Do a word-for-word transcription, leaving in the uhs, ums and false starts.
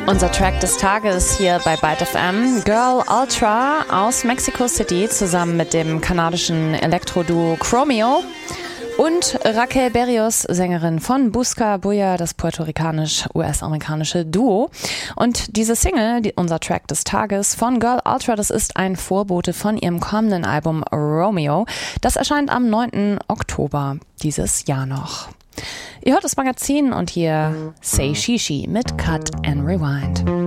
Unser Track des Tages hier bei Byte F M, Girl Ultra aus Mexico City zusammen mit dem kanadischen Elektro-Duo Chromeo und Raquel Berrios, Sängerin von Busca Bulla, das puerto-ricanisch-U S-amerikanische Duo. Und diese Single, die, unser Track des Tages von Girl Ultra, das ist ein Vorbote von ihrem kommenden Album Romeo. Das erscheint am neunten Oktober dieses Jahr noch. Ihr hört das Magazin und hier Say Shishi mit Cut and Rewind.